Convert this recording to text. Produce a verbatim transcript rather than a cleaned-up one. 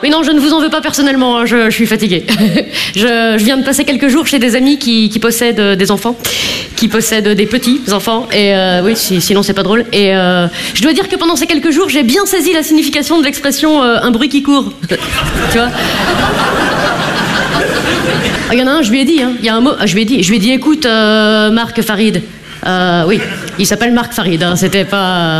Oui, non, je ne vous en veux pas personnellement, hein, je, je suis fatiguée. je, je viens de passer quelques jours chez des amis qui, qui possèdent des enfants, qui possèdent des petits enfants, et euh, oui, si, sinon c'est pas drôle. Et euh, je dois dire que pendant ces quelques jours, j'ai bien saisi la signification de l'expression euh, « un bruit qui court ». Tu vois? Il y en a un, je lui ai dit, hein, il y a un mot, je lui ai dit, je lui ai dit, écoute, euh, Marc Farid, euh, oui, il s'appelle Marc Farid, hein, c'était pas...